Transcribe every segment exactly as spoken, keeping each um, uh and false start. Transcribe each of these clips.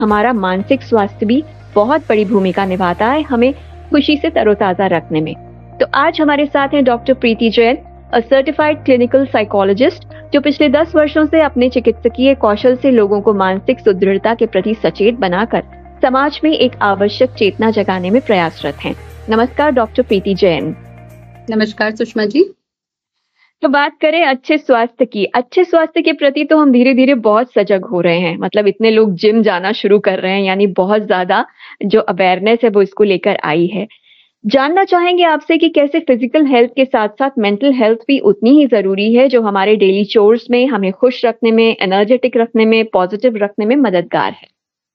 हमारा मानसिक स्वास्थ्य भी बहुत बड़ी भूमिका निभाता है हमें खुशी से तरोताजा रखने में। तो आज हमारे साथ हैं doctor Preeti Jain, a certified clinical psychologist, जो पिछले दस वर्षों से अपने चिकित्सकीय कौशल से लोगों को मानसिक सुदृढ़ता के प्रति सचेत बनाकर समाज में एक आवश्यक चेतना जगाने में प्रयासरत हैं। नमस्कार डॉक्टर प्रीति जैन। नमस्कार सुषमा जी। तो बात करें अच्छे स्वास्थ्य की, अच्छे स्वास्थ्य के प्रति तो हम धीरे धीरे बहुत सजग हो रहे हैं। मतलब इतने लोग जिम जाना शुरू कर रहे हैं, यानी बहुत ज्यादा जो अवेयरनेस है वो इसको लेकर आई है। जानना चाहेंगे आपसे कि कैसे फिजिकल हेल्थ के साथ साथ मेंटल हेल्थ भी उतनी ही जरूरी है, जो हमारे डेली चोर्स में हमें खुश रखने में, एनर्जेटिक रखने में, पॉजिटिव रखने में मददगार है।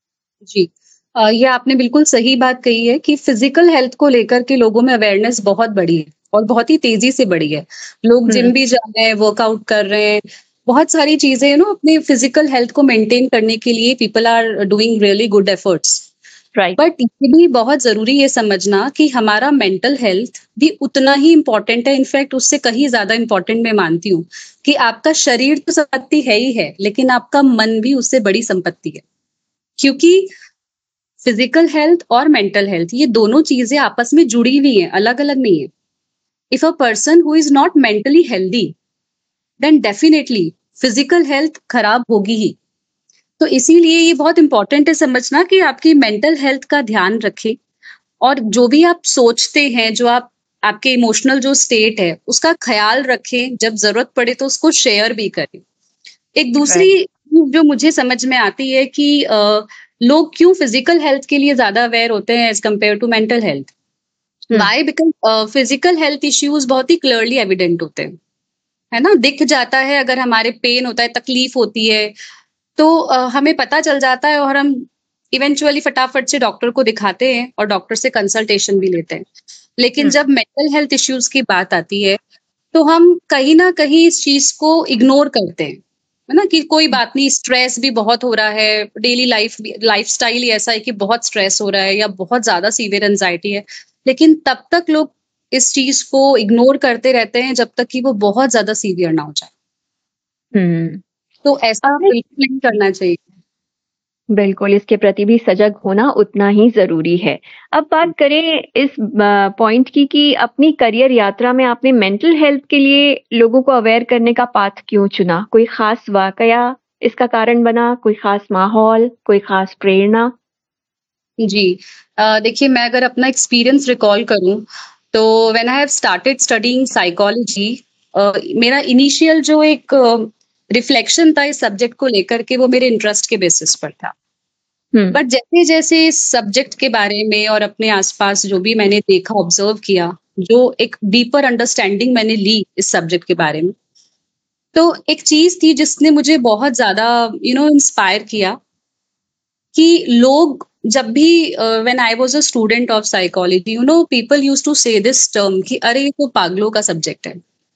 जी, ये आपने बिल्कुल सही बात कही है कि फिजिकल हेल्थ को लेकर के लोगों में अवेयरनेस बहुत बड़ी है और बहुत ही तेजी से बढ़ी है। लोग जिम भी जा रहे हैं, वर्कआउट कर रहे हैं, बहुत सारी चीजें यू नो अपने फिजिकल हेल्थ को मेंटेन करने के लिए people are doing really good efforts. Right. But ये भी बहुत जरूरी है समझना कि हमारा मेंटल हेल्थ भी उतना ही इम्पोर्टेंट है, इनफैक्ट उससे कहीं ज्यादा इम्पोर्टेंट मैं मानती हूँ कि आपका शरीर तो संपत्ति है ही है, लेकिन आपका मन भी उससे बड़ी संपत्ति है। क्योंकि फिजिकल हेल्थ और मेंटल हेल्थ ये दोनों चीजें आपस में जुड़ी हुई हैं, अलग अलग नहीं है। If a person who is not mentally healthy, then definitely physical health खराब होगी ही। तो इसीलिए ये बहुत इंपॉर्टेंट है समझना कि आपकी मेंटल हेल्थ का ध्यान रखें और जो भी आप सोचते हैं, जो आप आपके इमोशनल जो स्टेट है उसका ख्याल रखें, जब जरूरत पड़े तो उसको शेयर भी करें। एक दूसरी जो मुझे समझ में आती है कि uh, लोग क्यों फिजिकल हेल्थ के लिए ज्यादा अवेयर होते हैं as compare to mental health. Y? Because physical health issues बहुत ही क्लियरली एविडेंट होते हैं, है ना, दिख जाता है। अगर हमारे पेन होता है, तकलीफ होती है, तो uh, हमें पता चल जाता है और हम इवेंचुअली फटाफट से डॉक्टर को दिखाते हैं और डॉक्टर से कंसल्टेशन भी लेते हैं। लेकिन जब मेंटल हेल्थ इश्यूज की बात आती है तो हम कहीं ना कहीं इस चीज को इग्नोर करते हैं, है ना, कि कोई बात नहीं, स्ट्रेस भी बहुत हो रहा है, डेली लाइफ लाइफ स्टाइल ही ऐसा है कि बहुत स्ट्रेस हो रहा है या बहुत ज्यादा सीवियर एंजाइटी है। लेकिन तब तक लोग इस चीज को इग्नोर करते रहते हैं जब तक कि वो बहुत ज्यादा सीवियर ना हो जाए। हम्म तो ऐसा बिल्कुल नहीं करना चाहिए। बिल्कुल, इसके प्रति भी सजग होना उतना ही जरूरी है। अब बात करें इस पॉइंट की कि अपनी करियर यात्रा में आपने मेंटल हेल्थ के लिए लोगों को अवेयर करने का पाथ क्यों चुना? कोई खास वाकया इसका कारण बना, कोई खास माहौल, कोई खास प्रेरणा? जी, देखिए, मैं अगर अपना एक्सपीरियंस रिकॉल करूं तो when I have started studying psychology, मेरा इनिशियल जो एक रिफ्लेक्शन था इस सब्जेक्ट को लेकर के वो मेरे इंटरेस्ट के बेसिस पर था। बट जैसे जैसे इस सब्जेक्ट के बारे में और अपने आसपास जो भी मैंने देखा, ऑब्जर्व किया, जो एक डीपर अंडरस्टैंडिंग मैंने ली इस सब्जेक्ट के बारे में, तो एक चीज थी जिसने मुझे बहुत ज्यादा यू नो इंस्पायर किया कि लोग जब भी when I was a student of psychology, you know people used to से दिस टर्म कि अरे ये तो पागलों का सब्जेक्ट है।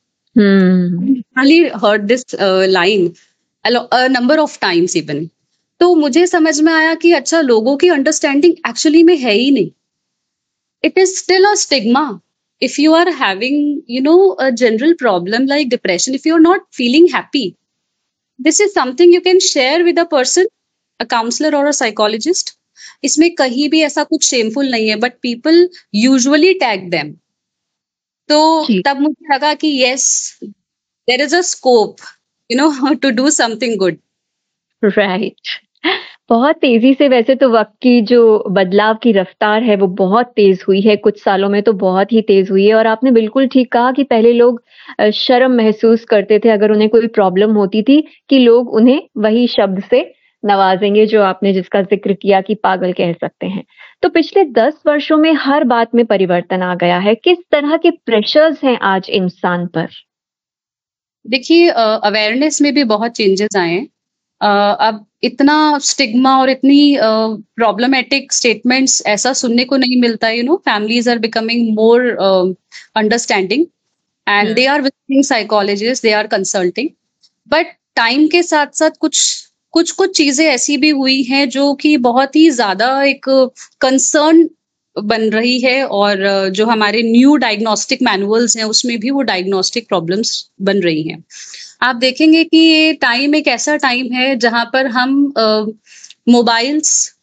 I heard this line a number of times even. तो मुझे समझ में आया कि अच्छा, लोगों की अंडरस्टैंडिंग एक्चुअली में है ही नहीं। It is still a stigma. If you are having you know a general problem like depression, if you are not feeling happy, this is something you can share with a person, a counsellor और a psychologist. इसमें कहीं भी ऐसा कुछ shameful नहीं है, but people usually tag them. तो तब मुझे लगा कि yes, there is a scope you know to do something good. Right. बहुत तेजी से वैसे तो वक्त की जो बदलाव की रफ्तार है वो बहुत तेज हुई है, कुछ सालों में तो बहुत ही तेज हुई है। और आपने बिल्कुल ठीक कहा कि पहले लोग शर्म महसूस करते थे अगर उन्हें कोई प्रॉब्लम होती थी कि लोग उन्हें वही शब्द से नवाजेंगे जो आपने जिसका जिक्र किया कि पागल कह सकते हैं। तो पिछले दस वर्षों में हर बात में परिवर्तन आ गया है। किस तरह के प्रेशर्स हैं आज इंसान पर? देखिए, अवेयरनेस में भी बहुत चेंजेस आए हैं। uh, अब इतना स्टिग्मा और इतनी प्रॉब्लमेटिक uh, स्टेटमेंट्स ऐसा सुनने को नहीं मिलता। You know families are becoming more understanding and they are visiting psychologist, they are consulting. But time के साथ साथ कुछ कुछ कुछ चीजें ऐसी भी हुई हैं जो कि बहुत ही ज्यादा एक कंसर्न बन रही है, और जो हमारे न्यू डायग्नोस्टिक मैनुअल्स हैं उसमें भी वो डायग्नोस्टिक प्रॉब्लम्स बन रही हैं। आप देखेंगे कि ये टाइम एक ऐसा टाइम है जहां पर हम मोबाइल्स